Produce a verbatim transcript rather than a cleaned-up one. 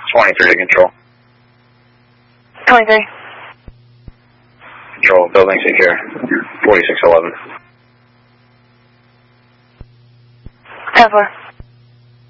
twenty-three to control. twenty-three. Control, building secure. forty-six eleven. ten four.